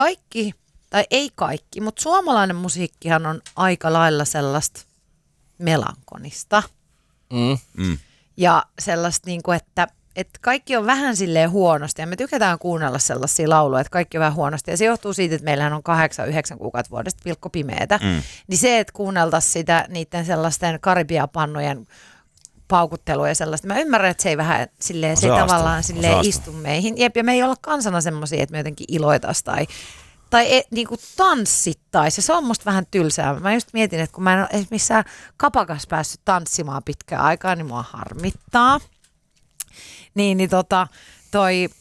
kaikki, tai ei kaikki, mutta suomalainen musiikkihan on aika lailla sellaista melankonista. Ja sellaista, niin kuin, että kaikki on vähän silleen huonosti, ja me tykätään kuunnella sellaisia lauluja, että kaikki on vähän huonosti, ja se johtuu siitä, että meillähän on 8-9 kuukautta vuodesta pilkko pimeetä, niin se, että kuunneltaisiin sitä niiden sellaisten karibiapannojen paukuttelua ja sellaista, mä ymmärrän, että se ei vähän silleen, se tavallaan silleen istu meihin, jep, ja me ei olla kansana semmoisia, että me jotenkin iloitaisiin tai niinku tanssittaisi, ja se on musta vähän tylsää. Mä just mietin, että kun mä en ole edes missään kapakas päässyt tanssimaan pitkään aikaa, niin mua harmittaa.